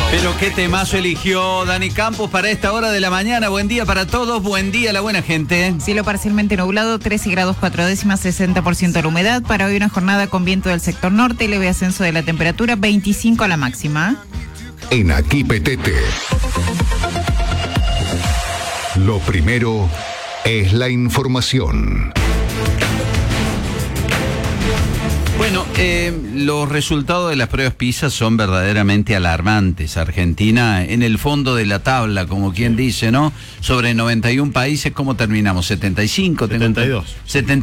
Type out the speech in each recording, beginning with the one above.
Pero qué temazo eligió Dani Campos para esta hora de la mañana. Buen día para todos, buen día a la buena gente. Cielo parcialmente nublado, 13 grados 4 décimas, 60% la humedad. Para hoy una jornada con viento del sector norte, leve ascenso de la temperatura, 25 a la máxima. En Aquí Petete, lo primero es la información. Bueno, los resultados de las pruebas PISA son verdaderamente alarmantes. Argentina en el fondo de la tabla, como quien dice, ¿no? Sobre 91 países, ¿cómo terminamos? 75, 72.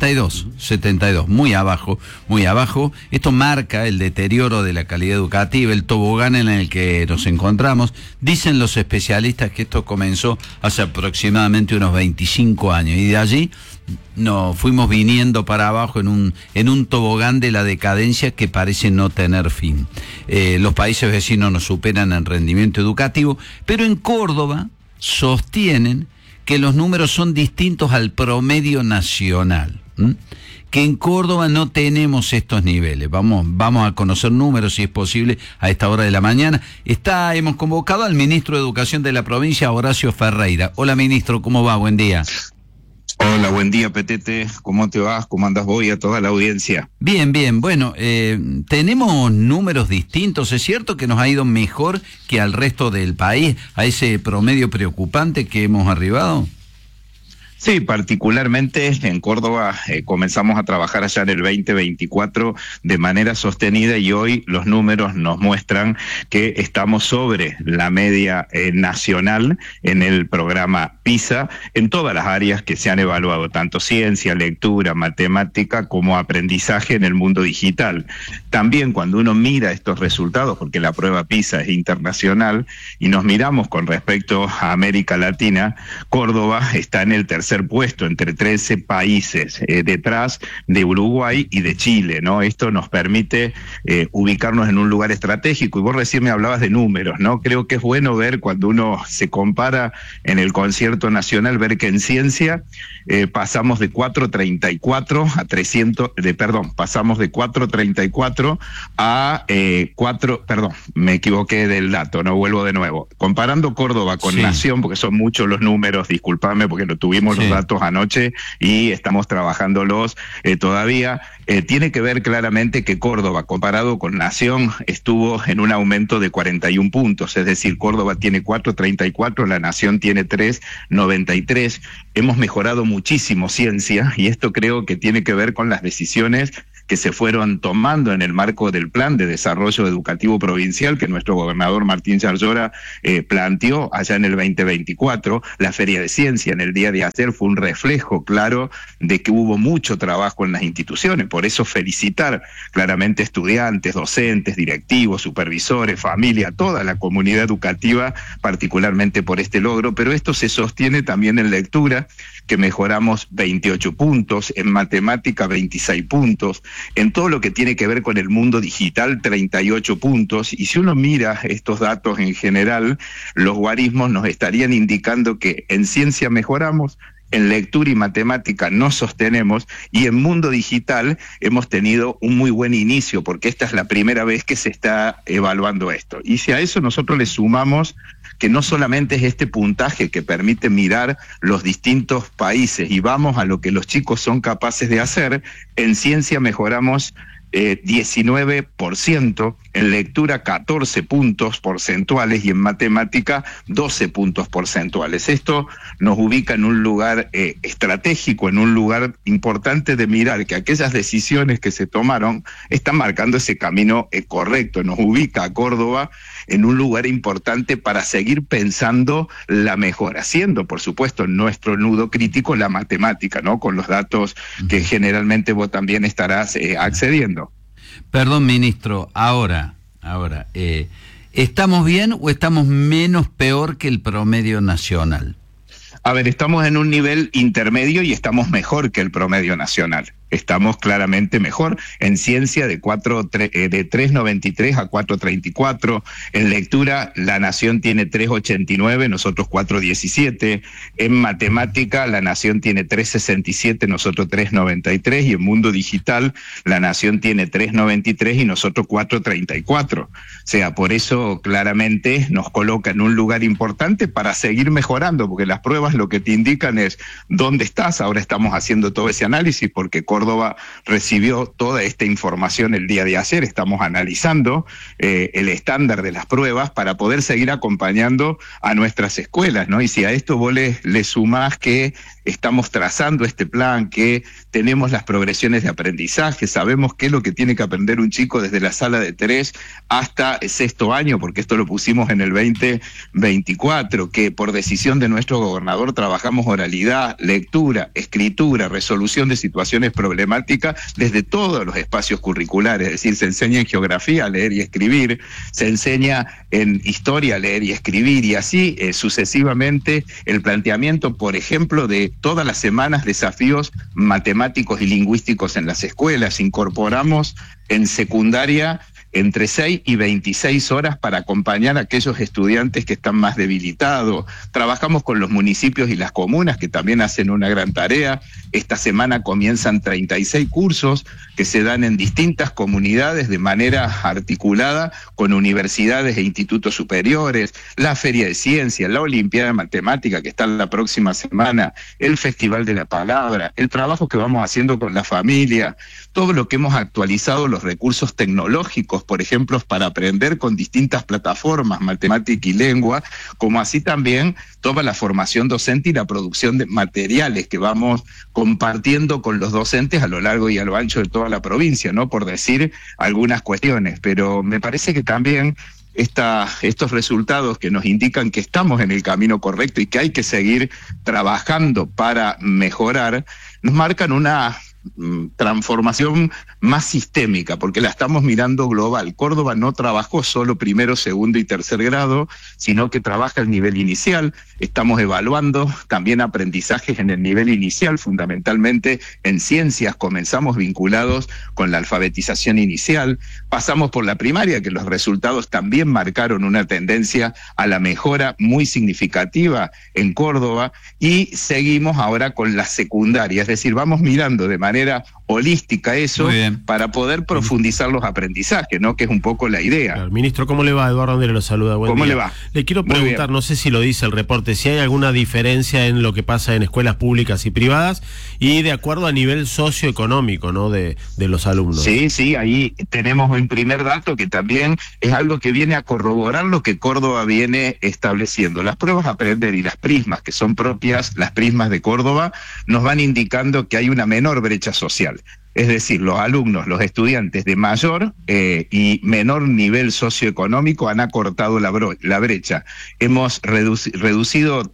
72, muy abajo, muy abajo. Esto marca el deterioro de la calidad educativa, el tobogán en el que nos encontramos. Dicen los especialistas que esto comenzó hace aproximadamente unos 25 años y de allí nos fuimos viniendo para abajo en un tobogán de la decadencia que parece no tener fin. Los países vecinos nos superan en rendimiento educativo, pero en Córdoba sostienen que los números son distintos al promedio nacional. Que en Córdoba no tenemos estos niveles. Vamos a conocer números, si es posible, a esta hora de la mañana. Hemos convocado al ministro de Educación de la provincia, Horacio Ferreira. Hola, ministro, ¿cómo va? Buen día. Hola, buen día, Petete. ¿Cómo te vas? ¿Cómo andas vos y a toda la audiencia? Bien, bien. Bueno, tenemos números distintos. ¿Es cierto que nos ha ido mejor que al resto del país, a ese promedio preocupante que hemos arribado? Sí, particularmente en Córdoba comenzamos a trabajar allá en el 2024 de manera sostenida y hoy los números nos muestran que estamos sobre la media nacional en el programa PISA en todas las áreas que se han evaluado, tanto ciencia, lectura, matemática como aprendizaje en el mundo digital. También cuando uno mira estos resultados, porque la prueba PISA es internacional, y nos miramos con respecto a América Latina, Córdoba está en el tercer puesto entre 13 países, detrás de Uruguay y de Chile, ¿no? Esto nos permite ubicarnos en un lugar estratégico, y vos recién me hablabas de números, ¿no? Creo que es bueno ver cuando uno se compara en el concierto nacional, ver que en ciencia pasamos de 434 a 300, pasamos de 434 a 4, me equivoqué del dato, no vuelvo de nuevo. Comparando Córdoba con Nación, porque son muchos los números, disculpame porque no tuvimos los datos anoche y estamos trabajándolos todavía, tiene que ver claramente que Córdoba, comparado con Nación, estuvo en un aumento de 41 puntos, es decir, Córdoba tiene 4.34, la Nación tiene 3.93, hemos mejorado muchísimo ciencia y esto creo que tiene que ver con las decisiones que se fueron tomando en el marco del Plan de Desarrollo Educativo Provincial que nuestro gobernador Martín Yarlora planteó allá en el 2024. La Feria de Ciencia en el día de ayer fue un reflejo claro de que hubo mucho trabajo en las instituciones, por eso felicitar claramente estudiantes, docentes, directivos, supervisores, familia, toda la comunidad educativa, particularmente por este logro, pero esto se sostiene también en lectura, que mejoramos 28 puntos, en matemática 26 puntos, en todo lo que tiene que ver con el mundo digital 38 puntos, y si uno mira estos datos en general, los guarismos nos estarían indicando que en ciencia mejoramos, en lectura y matemática nos sostenemos, y en mundo digital hemos tenido un muy buen inicio, porque esta es la primera vez que se está evaluando esto. Y si a eso nosotros le sumamos que no solamente es este puntaje que permite mirar los distintos países y vamos a lo que los chicos son capaces de hacer, en ciencia mejoramos 19%, en lectura 14 puntos porcentuales y en matemática 12 puntos porcentuales. Esto nos ubica en un lugar estratégico, en un lugar importante de mirar que aquellas decisiones que se tomaron están marcando ese camino correcto. Nos ubica a Córdoba en un lugar importante para seguir pensando la mejora, siendo, por supuesto, nuestro nudo crítico la matemática, ¿no? Con los datos que generalmente vos también estarás accediendo. Perdón, ministro, ahora, ¿estamos bien o estamos menos peor que el promedio nacional? A ver, estamos en un nivel intermedio y estamos mejor que el promedio nacional. Estamos claramente mejor. En ciencia de 3.93 a 4.34. En lectura, La Nación tiene 3.89, nosotros 4.17. En matemática, La Nación tiene 3.67, nosotros 3.93. Y en mundo digital, La Nación tiene 3.93 y nosotros 4.34. O sea, por eso claramente nos coloca en un lugar importante para seguir mejorando, porque las pruebas lo que te indican es dónde estás. Ahora estamos haciendo todo ese análisis porque Córdoba recibió toda esta información el día de ayer. Estamos analizando el estándar de las pruebas para poder seguir acompañando a nuestras escuelas, ¿no? Y si a esto vos le sumás que estamos trazando este plan, que tenemos las progresiones de aprendizaje, sabemos qué es lo que tiene que aprender un chico desde la sala de 3 hasta el 6º año, porque esto lo pusimos en el 2024, que por decisión de nuestro gobernador trabajamos oralidad, lectura, escritura, resolución de situaciones problemáticas desde todos los espacios curriculares, es decir, se enseña en geografía a leer y escribir, se enseña en historia a leer y escribir, y así sucesivamente el planteamiento, por ejemplo, de todas las semanas desafíos matemáticos y lingüísticos en las escuelas. Incorporamos en secundaria entre 6 y 26 horas para acompañar a aquellos estudiantes que están más debilitados. Trabajamos con los municipios y las comunas, que también hacen una gran tarea. Esta semana comienzan 36 cursos que se dan en distintas comunidades de manera articulada con universidades e institutos superiores, la Feria de Ciencias, la Olimpiada de Matemática que está la próxima semana, el Festival de la Palabra, el trabajo que vamos haciendo con la familia, todo lo que hemos actualizado, los recursos tecnológicos, por ejemplo, para aprender con distintas plataformas, matemática y lengua, como así también toda la formación docente y la producción de materiales que vamos compartiendo con los docentes a lo largo y a lo ancho de toda la provincia, ¿no? Por decir algunas cuestiones, pero me parece que también estos resultados que nos indican que estamos en el camino correcto y que hay que seguir trabajando para mejorar, nos marcan una transformación más sistémica, porque la estamos mirando global. Córdoba no trabajó solo primero, segundo y tercer grado, sino que trabaja el nivel inicial. Estamos evaluando también aprendizajes en el nivel inicial, fundamentalmente en ciencias. Comenzamos vinculados con la alfabetización inicial, pasamos por la primaria, que los resultados también marcaron una tendencia a la mejora muy significativa en Córdoba, y seguimos ahora con la secundaria, es decir, vamos mirando de manera holística eso para poder profundizar los aprendizajes, ¿no? Que es un poco la idea. Claro. Ministro, ¿cómo le va? Eduardo Andere lo saluda. Buen ¿Cómo día. le va? Le quiero preguntar, no sé si lo dice el reporte, si hay alguna diferencia en lo que pasa en escuelas públicas y privadas y de acuerdo a nivel socioeconómico, ¿no? de los alumnos. Sí, ahí tenemos un primer dato que también es algo que viene a corroborar lo que Córdoba viene estableciendo. Las pruebas a aprender y las prismas, que son propias, las prismas de Córdoba, nos van indicando que hay una menor brecha social. Es decir, los alumnos, los estudiantes de mayor y menor nivel socioeconómico han acortado la brecha. Hemos reducido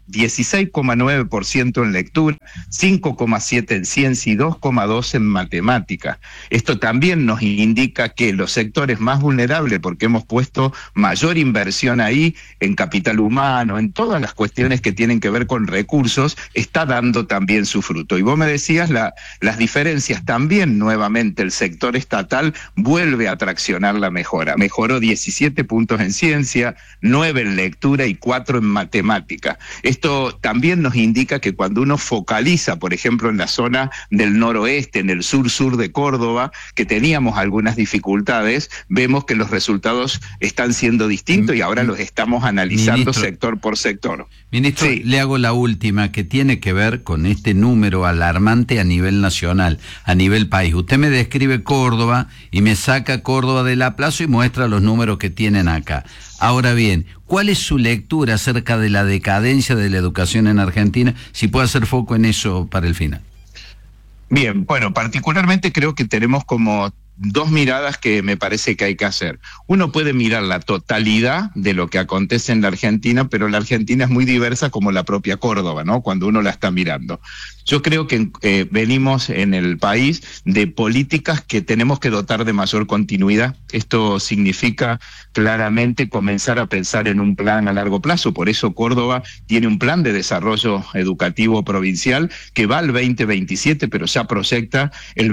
16,9% en lectura, 5,7% en ciencia y 2,2% en matemática. Esto también nos indica que los sectores más vulnerables, porque hemos puesto mayor inversión ahí en capital humano, en todas las cuestiones que tienen que ver con recursos, está dando también su fruto. Y vos me decías las diferencias también. Nuevamente el sector estatal vuelve a traccionar la mejora. Mejoró 17 puntos en ciencia, 9 en lectura y 4 en matemática. Esto también nos indica que cuando uno focaliza, por ejemplo, en la zona del noroeste, en el sur de Córdoba, que teníamos algunas dificultades, vemos que los resultados están siendo distintos y ahora los estamos analizando, ministro, sector por sector. Ministro, sí, le hago la última, que tiene que ver con este número alarmante a nivel nacional, a nivel país. Usted me describe Córdoba y me saca Córdoba del aplazo y muestra los números que tienen acá. Ahora bien, ¿cuál es su lectura acerca de la decadencia de la educación en Argentina? Si puede hacer foco en eso para el final. Bien, bueno, particularmente creo que tenemos como dos miradas que me parece que hay que hacer. Uno puede mirar la totalidad de lo que acontece en la Argentina, pero la Argentina es muy diversa como la propia Córdoba, ¿no? Cuando uno la está mirando. Yo creo que venimos en el país de políticas que tenemos que dotar de mayor continuidad. Esto significa claramente comenzar a pensar en un plan a largo plazo. Por eso Córdoba tiene un plan de desarrollo educativo provincial que va al 2027, pero ya proyecta el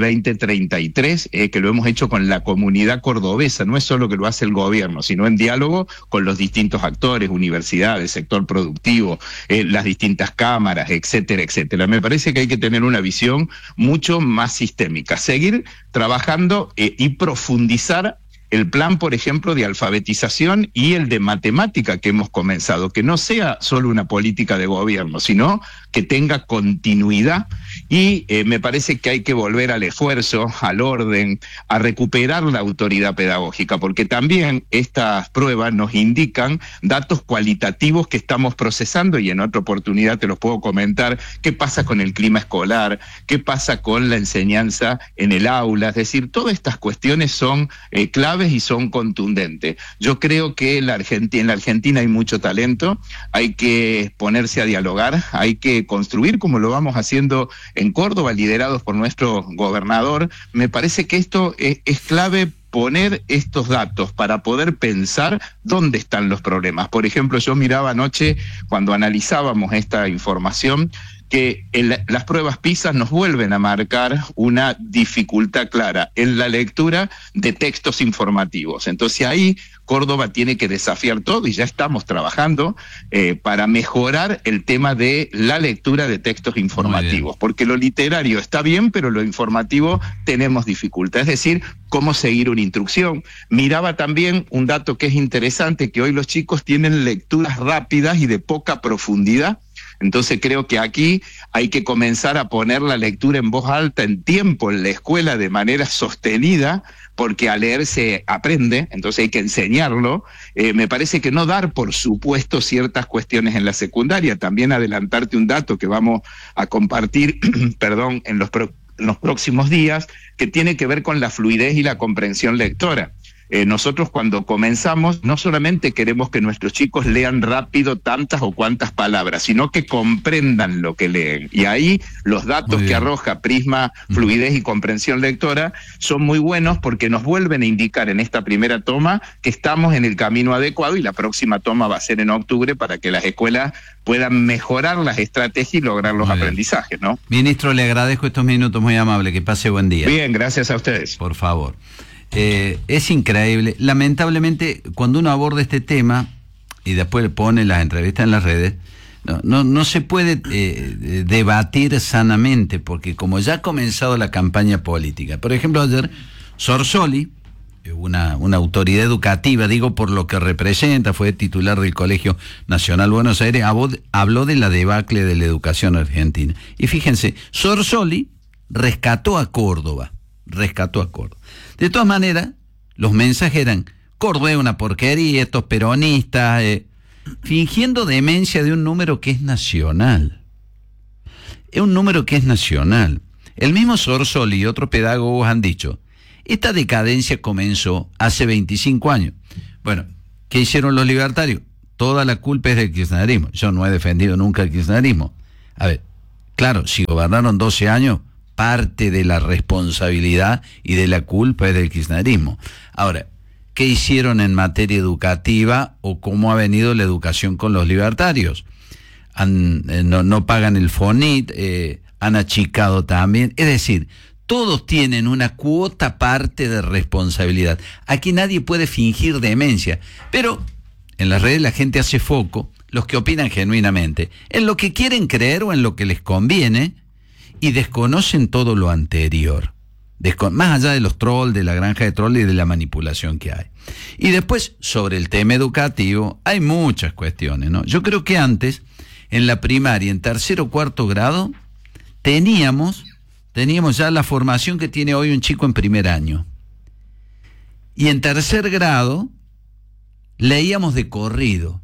2033, que lo hemos hecho con la comunidad cordobesa. No es solo que lo hace el gobierno, sino en diálogo con los distintos actores, universidades, sector productivo, las distintas cámaras, etcétera, etcétera. Me parece que hay que tener una visión mucho más sistémica, seguir trabajando y profundizar el plan, por ejemplo, de alfabetización y el de matemática que hemos comenzado, que no sea solo una política de gobierno, sino que tenga continuidad, y me parece que hay que volver al esfuerzo, al orden, a recuperar la autoridad pedagógica, porque también estas pruebas nos indican datos cualitativos que estamos procesando, y en otra oportunidad te los puedo comentar, qué pasa con el clima escolar, qué pasa con la enseñanza en el aula, es decir, todas estas cuestiones son claves y son contundentes. Yo creo que en la Argentina hay mucho talento, hay que ponerse a dialogar, hay que construir como lo vamos haciendo en Córdoba, liderados por nuestro gobernador. Me parece que esto es clave, poner estos datos para poder pensar dónde están los problemas. Por ejemplo, yo miraba anoche, cuando analizábamos esta información, que las pruebas PISA nos vuelven a marcar una dificultad clara en la lectura de textos informativos. Entonces ahí Córdoba tiene que desafiar todo, y ya estamos trabajando para mejorar el tema de la lectura de textos informativos, porque lo literario está bien, pero lo informativo tenemos dificultad, es decir, cómo seguir una instrucción. Miraba también un dato que es interesante, que hoy los chicos tienen lecturas rápidas y de poca profundidad. Entonces creo que aquí hay que comenzar a poner la lectura en voz alta en tiempo en la escuela de manera sostenida, porque a leer se aprende, entonces hay que enseñarlo. Me parece que no dar por supuesto ciertas cuestiones en la secundaria. También adelantarte un dato que vamos a compartir perdón, en los próximos días, que tiene que ver con la fluidez y la comprensión lectora. Nosotros cuando comenzamos no solamente queremos que nuestros chicos lean rápido tantas o cuantas palabras, sino que comprendan lo que leen. Y ahí los datos que arroja Prisma, Fluidez y Comprensión Lectora son muy buenos, porque nos vuelven a indicar en esta primera toma que estamos en el camino adecuado, y la próxima toma va a ser en octubre para que las escuelas puedan mejorar las estrategias y lograr los aprendizajes, ¿no? Ministro, le agradezco estos minutos, muy amable, que pase buen día. Bien, gracias a ustedes. Por favor. Es increíble. Lamentablemente, cuando uno aborda este tema y después pone las entrevistas en las redes, no se puede debatir sanamente, porque como ya ha comenzado la campaña política. Por ejemplo, ayer Sorsoli, una autoridad educativa, digo por lo que representa, fue titular del Colegio Nacional Buenos Aires, habló de la debacle de la educación argentina. Y fíjense, Sorsoli rescató a Córdoba. De todas maneras, los mensajes eran: Córdoba es una porquería, estos peronistas, fingiendo demencia de un número que es nacional. Es un número que es nacional. El mismo Sorsoli y otros pedagogos han dicho: esta decadencia comenzó hace 25 años. Bueno, ¿qué hicieron los libertarios? Toda la culpa es del kirchnerismo. Yo no he defendido nunca el kirchnerismo. A ver, claro, si gobernaron 12 años, parte de la responsabilidad y de la culpa es del kirchnerismo. Ahora, ¿qué hicieron en materia educativa o cómo ha venido la educación con los libertarios? No pagan el FONIT, han achicado también. Es decir, todos tienen una cuota parte de responsabilidad. Aquí nadie puede fingir demencia, pero en las redes la gente hace foco, los que opinan genuinamente, en lo que quieren creer o en lo que les conviene, y desconocen todo lo anterior, más allá de los trolls, de la granja de trolls y de la manipulación que hay. Y después, sobre el tema educativo, hay muchas cuestiones, ¿no? Yo creo que antes, en la primaria, en tercer o cuarto grado, teníamos ya la formación que tiene hoy un chico en primer año. Y en tercer grado, leíamos de corrido.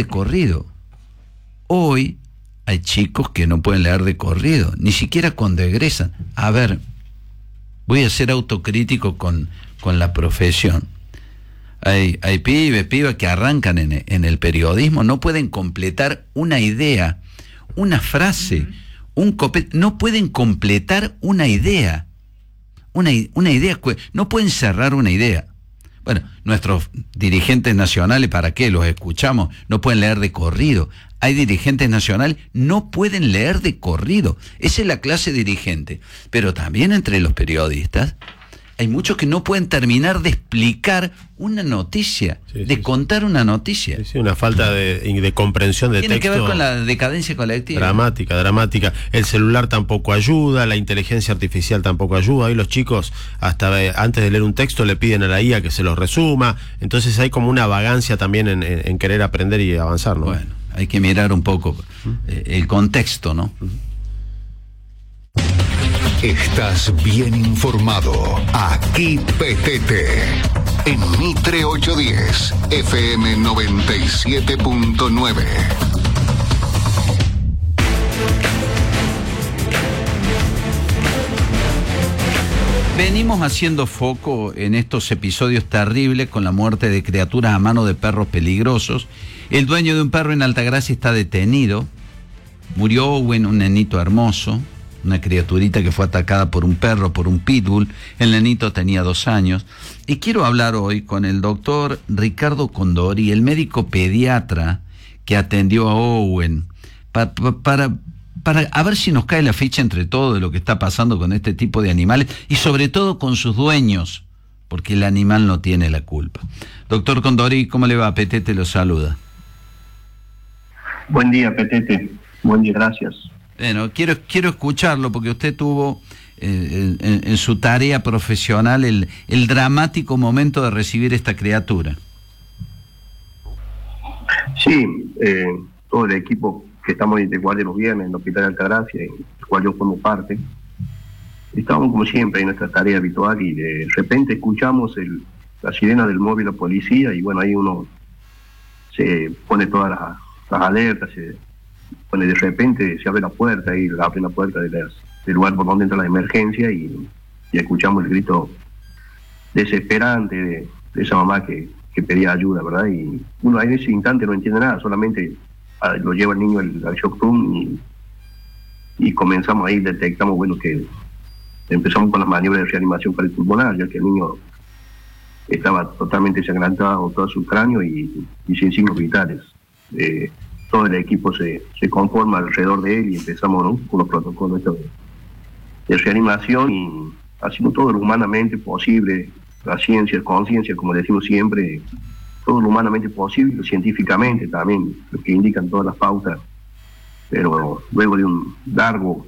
Hoy hay chicos que no pueden leer de corrido, ni siquiera cuando egresan. A ver, Voy a ser autocrítico con la profesión. Hay pibas que arrancan en el periodismo, no pueden completar una idea, una frase, no pueden completar una idea. Una idea, no pueden cerrar una idea. Bueno, nuestros dirigentes nacionales, ¿para qué? Los escuchamos, no pueden leer de corrido. Hay dirigentes nacionales, no pueden leer de corrido. Esa es la clase dirigente. Pero también entre los periodistas, hay muchos que no pueden terminar de explicar una noticia, contar una noticia. Sí, una falta de comprensión de texto. Tiene que ver con la decadencia colectiva. Dramática. El celular tampoco ayuda, la inteligencia artificial tampoco ayuda. Hoy los chicos, hasta antes de leer un texto, le piden a la IA que se los resuma. Entonces hay como una vagancia también en querer aprender y avanzar, ¿no? Bueno, hay que mirar un poco el contexto, ¿no? Estás bien informado. Aquí PTT. En Mitre 810, FM 97.9. Venimos haciendo foco en estos episodios terribles con la muerte de criaturas a mano de perros peligrosos. El dueño de un perro en Altagracia está detenido. Murió Owen, un nenito hermoso, una criaturita que fue atacada por un perro, por un pitbull. El nenito tenía 2 años. Y quiero hablar hoy con el doctor Ricardo Condori, el médico pediatra que atendió a Owen, para a ver si nos cae la ficha entre todo de lo que está pasando con este tipo de animales y sobre todo con sus dueños, porque el animal no tiene la culpa. Doctor Condori, ¿cómo le va? Petete lo saluda. Buen día, Petete. Buen día, gracias. Bueno, quiero escucharlo porque usted tuvo en su tarea profesional el dramático momento de recibir esta criatura. Sí, todo el equipo que estamos de guardia los viernes en el Hospital de Altagracia, en el cual yo formo parte, estábamos como siempre en nuestra tarea habitual y de repente escuchamos la sirena del móvil de la policía y bueno, ahí uno se pone todas las alertas, de repente se abre la puerta y abre la puerta del lugar por donde entra la emergencia y escuchamos el grito desesperante de esa mamá que pedía ayuda, ¿verdad? Y uno en ese instante no entiende nada, solamente lo lleva el niño al shock room y comenzamos ahí, detectamos, bueno, que empezamos con las maniobras de reanimación cardiopulmonar, ya que el niño estaba totalmente ensangrentado todo su cráneo y sin signos vitales. Todo el equipo se conforma alrededor de él y empezamos, ¿no?, con los protocolos de reanimación y haciendo todo lo humanamente posible, la ciencia, conciencia, como decimos siempre, todo lo humanamente posible, científicamente también, lo que indican todas las pautas, pero luego de un largo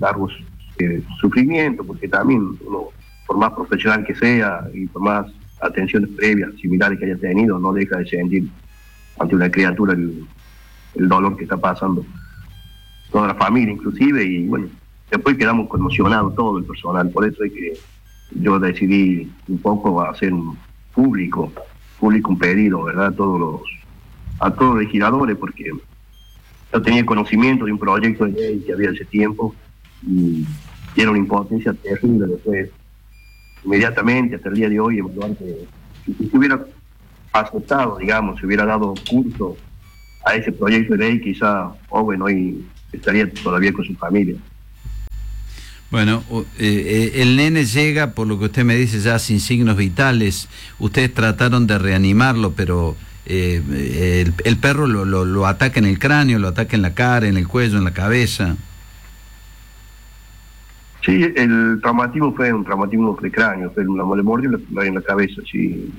sufrimiento, porque también uno, por más profesional que sea y por más atenciones previas, similares que haya tenido, no deja de sentir ante una criatura el dolor que está pasando toda la familia inclusive, y bueno, después quedamos conmocionados todo el personal. Por eso es que yo decidí un poco hacer un público un pedido, ¿verdad?, a todos los legisladores, porque yo tenía conocimiento de un proyecto de ley que había hace tiempo y era una impotencia terrible. Después, inmediatamente, hasta el día de hoy, evaluar que si se hubiera aceptado, digamos, se hubiera dado curso a ese proyecto de ley, quizá Owen hoy estaría todavía con su familia. Bueno, el nene llega, por lo que usted me dice, ya sin signos vitales. Ustedes trataron de reanimarlo, pero el perro lo ataca en el cráneo, lo ataca en la cara, en el cuello, en la cabeza. Sí, el traumatismo fue un traumatismo de cráneo, fue una mordió en la cabeza, sí.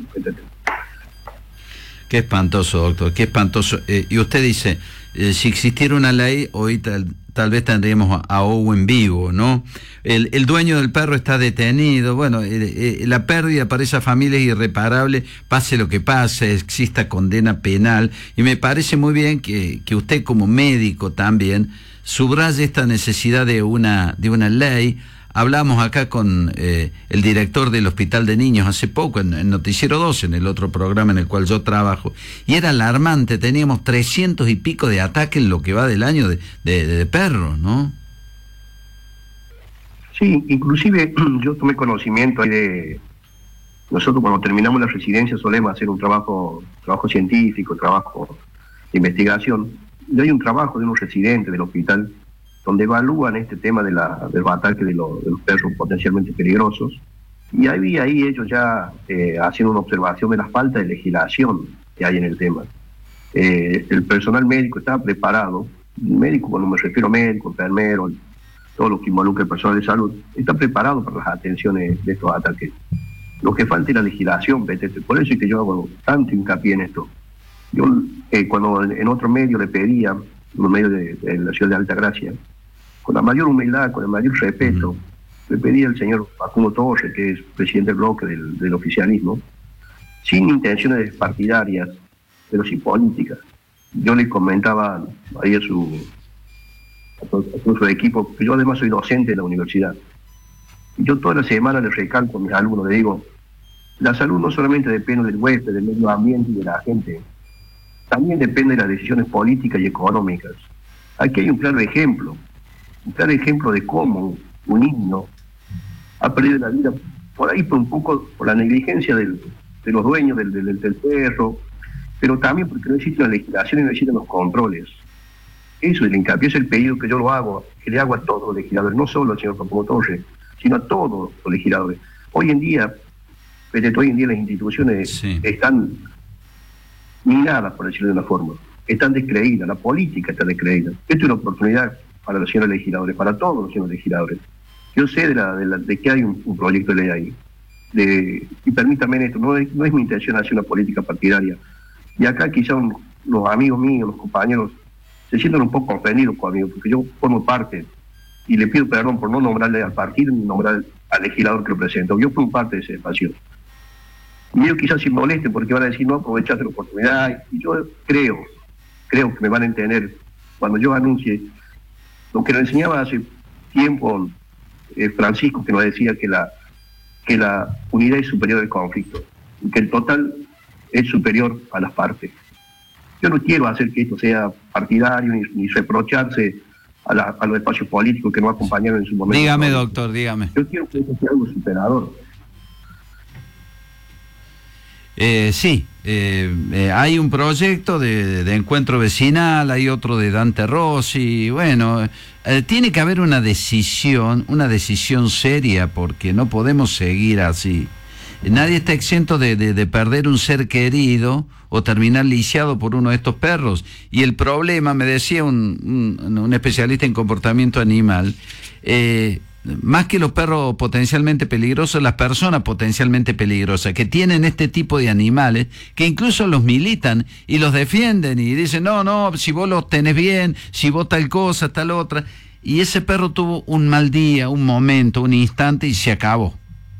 Qué espantoso, doctor, qué espantoso. Y usted dice, si existiera una ley, hoy tal vez tendríamos a Owen vivo, ¿no? El dueño del perro está detenido. Bueno, la pérdida para esa familia es irreparable, pase lo que pase, exista condena penal. Y me parece muy bien que usted como médico también subraye esta necesidad de una ley. Hablamos acá con el director del Hospital de Niños hace poco, en Noticiero 12, en el otro programa en el cual yo trabajo, y era alarmante, teníamos 300 y pico de ataques en lo que va del año de perros, ¿no? Sí, inclusive yo tomé conocimiento ahí de... Nosotros cuando terminamos la residencia solemos hacer un trabajo científico, trabajo de investigación. Y hay un trabajo de unos residentes del hospital donde evalúan este tema del ataque de los perros potencialmente peligrosos. Y ahí ellos ya haciendo una observación de la falta de legislación que hay en el tema. El personal médico está preparado, médico cuando me refiero a médico, enfermero, todo lo que involucra el personal de salud, está preparado para las atenciones de estos ataques. Lo que falta es la legislación, PTT. Por eso es que yo hago tanto hincapié en esto. Yo cuando en otro medio le pedía, en un medio de la ciudad de Altagracia, con la mayor humildad, con el mayor respeto, le pedí al señor Facundo Torres, que es presidente del bloque del oficialismo, sin intenciones partidarias, pero sí políticas. Yo le comentaba ahí a su equipo, que yo además soy docente de la universidad. Y yo toda la semana le recalco a mis alumnos, le digo, la salud no solamente depende del huésped, del medio ambiente y de la gente, también depende de las decisiones políticas y económicas. Aquí hay un claro ejemplo de cómo un niño ha perdido la vida por ahí un poco por la negligencia de los dueños del perro, pero también porque no existe la legislación y no existen los controles. Eso, el hincapié es el pedido que yo lo hago, que le hago a todos los legisladores, no solo al señor Facundo Torres, sino a todos los legisladores. Hoy en día las instituciones están minadas, por decirlo de una forma, están descreídas, la política está descreída. Esto es una oportunidad para los señores legisladores, para todos los señores legisladores. Yo sé de que hay un proyecto de ley ahí, y permítanme esto, no es mi intención hacer una política partidaria. Y acá quizá los amigos míos, los compañeros, se sientan un poco ofendidos conmigo, porque yo formo parte, y le pido perdón por no nombrarle al partido ni nombrar al legislador que lo presento. Yo formo parte de ese espacio. Y ellos quizás se molesten porque van a decir, no aprovechaste la oportunidad, y yo creo que me van a entender cuando yo anuncie lo que nos enseñaba hace tiempo Francisco, que nos decía que la unidad es superior al conflicto, y que el total es superior a las partes. Yo no quiero hacer que esto sea partidario ni reprocharse a los espacios políticos que nos acompañaron en su momento. Dígame, doctor, dígame. Yo quiero que esto sea algo superador. Hay un proyecto de encuentro vecinal, hay otro de Dante Rossi, bueno, tiene que haber una decisión seria, porque no podemos seguir así. Nadie está exento de perder un ser querido o terminar lisiado por uno de estos perros. Y el problema, me decía un especialista en comportamiento animal, más que los perros potencialmente peligrosos, las personas potencialmente peligrosas, que tienen este tipo de animales, que incluso los militan y los defienden y dicen, no, si vos los tenés bien, si vos tal cosa, tal otra. Y ese perro tuvo un mal día, un momento, un instante y se acabó.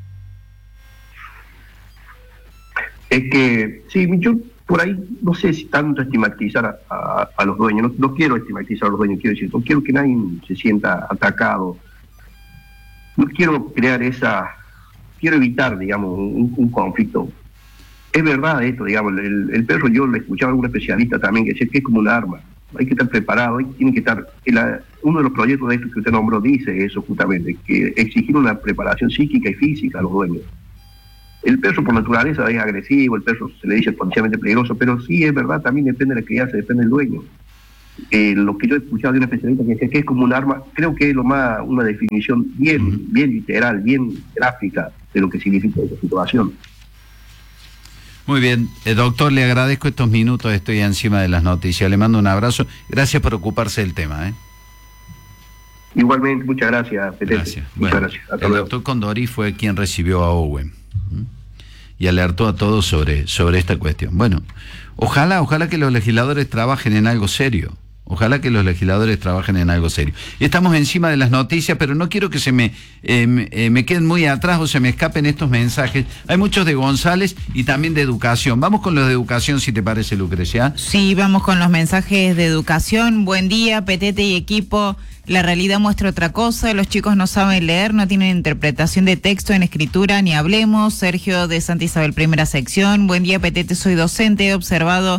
Es que, sí, yo por ahí no sé si tanto estigmatizar a los dueños, no quiero estigmatizar a los dueños, quiero decir, no quiero que nadie se sienta atacado, no quiero quiero evitar, digamos, un conflicto. Es verdad esto, digamos, el perro, yo le escuchaba a algún especialista también que decía que es como un arma, hay que estar preparado, tiene que estar, uno de los proyectos de estos que usted nombró dice eso justamente, que exigir una preparación psíquica y física a los dueños. El perro por naturaleza es agresivo, el perro se le dice potencialmente peligroso, pero sí es verdad, también depende de la crianza, depende del dueño. Lo que yo he escuchado de un especialista que decía que es como un arma, creo que es una definición bien literal, bien gráfica de lo que significa esta situación. Muy bien, doctor, le agradezco estos minutos, estoy encima de las noticias, le mando un abrazo, gracias por ocuparse del tema. Igualmente, muchas gracias, Petete. Gracias. Muchas Bueno, gracias. el doctor Condori fue quien recibió a Owen y alertó a todos sobre esta cuestión. Bueno, ojalá que los legisladores trabajen en algo serio. Ojalá que los legisladores trabajen en algo serio. Estamos encima de las noticias, pero no quiero que se me queden muy atrás o se me escapen estos mensajes. Hay muchos de González y también de educación. Vamos con los de educación, si te parece, Lucrecia. Sí, vamos con los mensajes de educación. Buen día, Petete y equipo. La realidad muestra otra cosa. Los chicos no saben leer, no tienen interpretación de texto en escritura, ni hablemos. Sergio de Santa Isabel, primera sección. Buen día, Petete, soy docente. He observado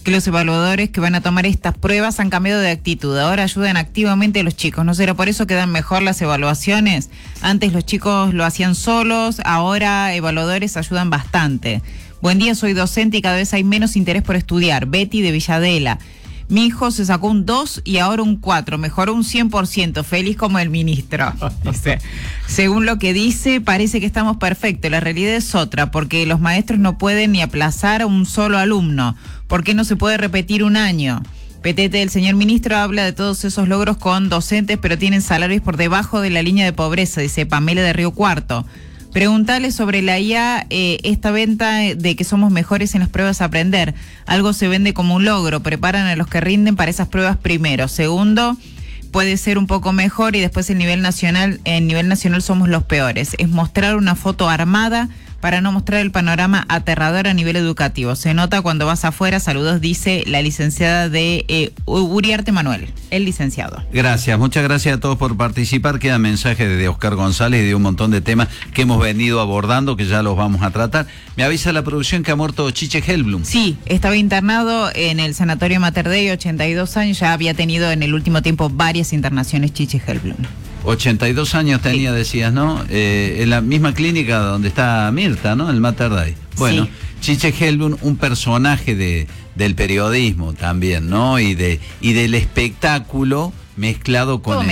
que los evaluadores que van a tomar estas pruebas han cambiado de actitud. Ahora ayudan activamente a los chicos. ¿No será por eso que dan mejor las evaluaciones? Antes los chicos lo hacían solos, ahora evaluadores ayudan bastante. Buen día, soy docente y cada vez hay menos interés por estudiar. Betty de Villadela. Mi hijo se sacó un 2 y ahora un 4, mejoró un 100%, feliz como el ministro. Dice, según lo que dice, parece que estamos perfectos, la realidad es otra, porque los maestros no pueden ni aplazar a un solo alumno. ¿Por qué no se puede repetir un año? Petete, el señor ministro, habla de todos esos logros con docentes, pero tienen salarios por debajo de la línea de pobreza, dice Pamela de Río Cuarto. Preguntale sobre la IA, esta venta de que somos mejores en las pruebas a aprender. Algo se vende como un logro, preparan a los que rinden para esas pruebas primero. Segundo, puede ser un poco mejor y después en nivel nacional somos los peores. Es mostrar una foto armada para no mostrar el panorama aterrador a nivel educativo. Se nota cuando vas afuera. Saludos, dice la licenciada de Uriarte Manuel, el licenciado. Gracias, muchas gracias a todos por participar. Quedan mensajes de Oscar González y de un montón de temas que hemos venido abordando, que ya los vamos a tratar. Me avisa la producción que ha muerto Chiche Helblum. Sí, estaba internado en el Sanatorio Mater Dei, 82 años, ya había tenido en el último tiempo varias internaciones Chiche Helblum. 82 años tenía, sí. Decías, ¿no? En la misma clínica donde está Mirta, ¿no? El Mater Dei. Bueno, sí. Chiche Helblum, un personaje del periodismo también, ¿no? Y del espectáculo mezclado con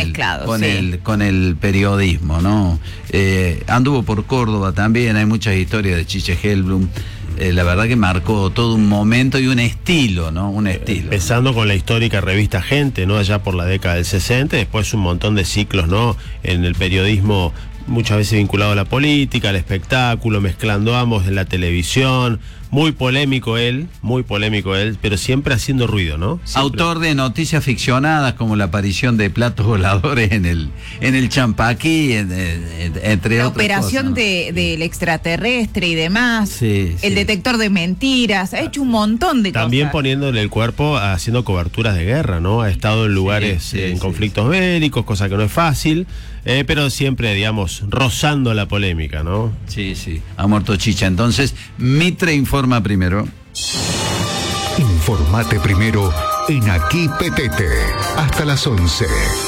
el periodismo, ¿no? Anduvo por Córdoba también, hay muchas historias de Chiche Helblum. La verdad que marcó todo un momento y un estilo, ¿no? Un estilo. Empezando con la histórica revista Gente, ¿no? Allá por la década del 60, después un montón de ciclos, ¿no? En el periodismo, muchas veces vinculado a la política, al espectáculo, mezclando ambos en la televisión. Muy polémico él, pero siempre haciendo ruido, ¿no? Siempre. Autor de noticias ficcionadas como la aparición de platos voladores en el Champaquí, entre la otras operación cosas, ¿no? del extraterrestre y demás, sí, el detector de mentiras, ha hecho un montón de cosas. También poniéndole el cuerpo, haciendo coberturas de guerra, ¿no? Ha estado en lugares, en conflictos bélicos, cosa que no es fácil. Pero siempre, digamos, rozando la polémica, ¿no? Sí, ha muerto Chicha. Entonces, Mitre informa primero. Informate primero en Aquí Petete, hasta las 11.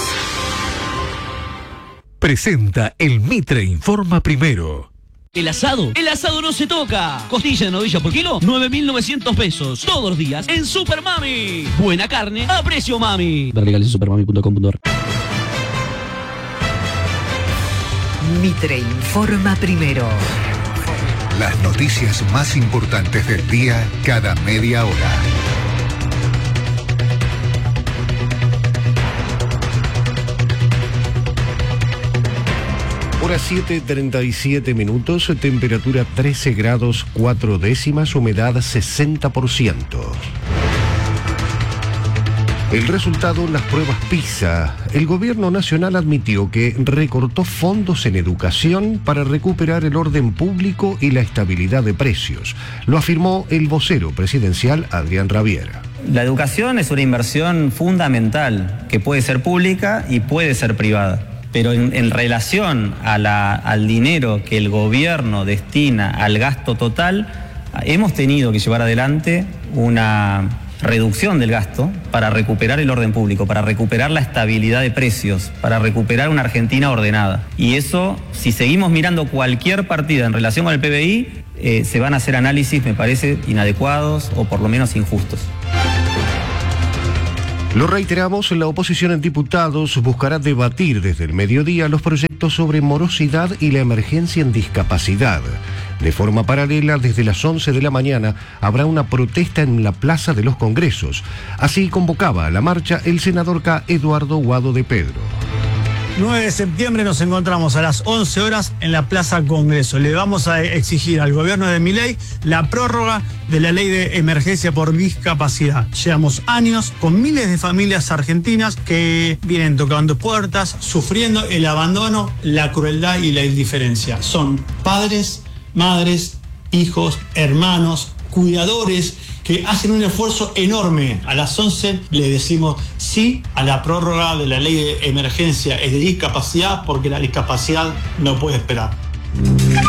Presenta el Mitre informa primero. El asado no se toca. Costilla de novilla por kilo, 9.900 pesos. Todos los días en Super Mami. Buena carne a precio mami. Ver legales en supermami.com.ar. Mitre informa primero. Las noticias más importantes del día cada media hora. Hora 7:37 minutos, temperatura 13 grados 4 décimas, humedad 60%. El resultado en las pruebas PISA. El gobierno nacional admitió que recortó fondos en educación para recuperar el orden público y la estabilidad de precios. Lo afirmó el vocero presidencial Adrián Rabiera. La educación es una inversión fundamental que puede ser pública y puede ser privada. Pero en relación al dinero que el gobierno destina al gasto total, hemos tenido que llevar adelante una reducción del gasto para recuperar el orden público, para recuperar la estabilidad de precios, para recuperar una Argentina ordenada. Y eso, si seguimos mirando cualquier partida en relación con el PBI, se van a hacer análisis, me parece, inadecuados o por lo menos injustos. Lo reiteramos, la oposición en diputados buscará debatir desde el mediodía los proyectos sobre morosidad y la emergencia en discapacidad. De forma paralela, desde las 11 de la mañana habrá una protesta en la Plaza de los Congresos. Así convocaba a la marcha el senador K. Eduardo Guado de Pedro. 9 de septiembre nos encontramos a las 11 horas en la Plaza Congreso. Le vamos a exigir al gobierno de Milei la prórroga de la ley de emergencia por discapacidad. Llevamos años con miles de familias argentinas que vienen tocando puertas, sufriendo el abandono, la crueldad y la indiferencia. Son padres, madres, hijos, hermanos, cuidadores que hacen un esfuerzo enorme. A las 11 le decimos sí a la prórroga de la ley de emergencia de discapacidad, porque la discapacidad no puede esperar.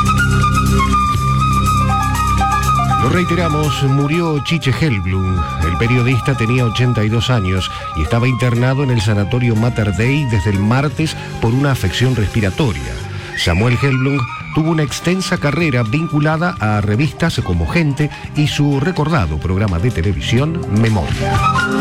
Lo reiteramos, murió Chiche Helblum, El periodista tenía 82 años y estaba internado en el sanatorio Mater Dei desde el martes por una afección respiratoria. Samuel Helblum tuvo una extensa carrera vinculada a revistas como Gente y su recordado programa de televisión Memoria.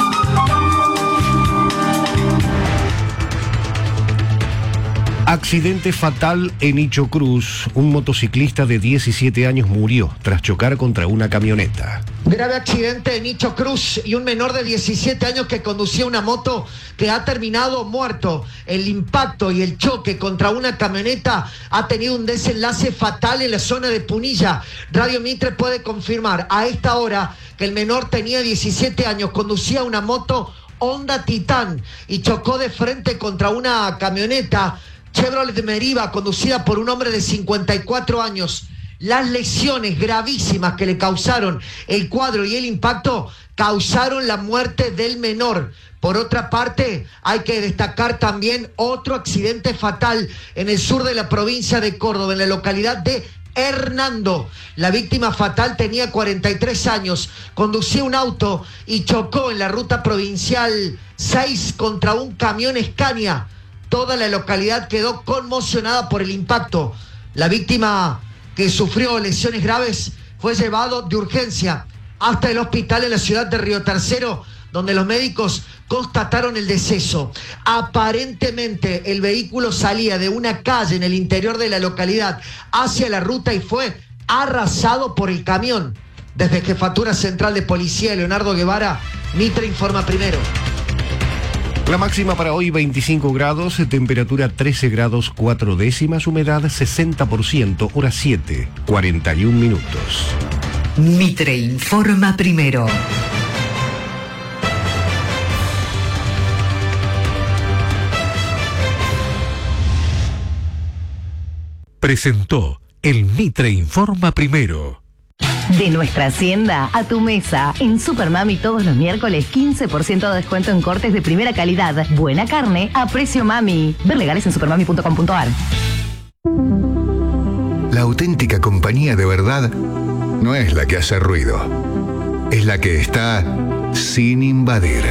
Accidente fatal en Icho Cruz. Un motociclista de 17 años murió tras chocar contra una camioneta. Grave accidente en Icho Cruz y un menor de 17 años que conducía una moto que ha terminado muerto. El impacto y el choque contra una camioneta ha tenido un desenlace fatal en la zona de Punilla. Radio Mitre puede confirmar a esta hora que el menor tenía 17 años, conducía una moto Honda Titan y chocó de frente contra una camioneta Chevrolet Meriva conducida por un hombre de 54 años. Las lesiones gravísimas que le causaron el cuadro y el impacto causaron la muerte del menor. Por otra parte, hay que destacar también otro accidente fatal en el sur de la provincia de Córdoba, en la localidad de Hernando. La víctima fatal tenía 43 años, conducía un auto y chocó en la ruta provincial 6 contra un camión Scania. Toda la localidad quedó conmocionada por el impacto. La víctima, que sufrió lesiones graves, fue llevado de urgencia hasta el hospital en la ciudad de Río Tercero, donde los médicos constataron el deceso. Aparentemente el vehículo salía de una calle en el interior de la localidad hacia la ruta y fue arrasado por el camión. Desde Jefatura Central de Policía, Leonardo Guevara, Mitre informa primero. La máxima para hoy 25 grados, temperatura 13 grados 4 décimas, humedad 60%, hora 7, 41 minutos. Mitre informa primero. Presentó el Mitre informa primero. De nuestra hacienda a tu mesa. En Supermami todos los miércoles 15% de descuento en cortes de primera calidad. Buena carne a precio mami. Ver legales en supermami.com.ar. La auténtica compañía de verdad no es la que hace ruido, es la que está sin invadir.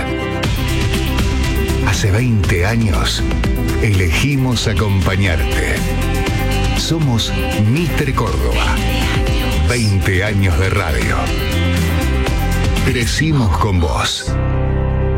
Hace 20 años elegimos acompañarte. Somos Mitre Córdoba. 20 años de radio. Crecimos con vos.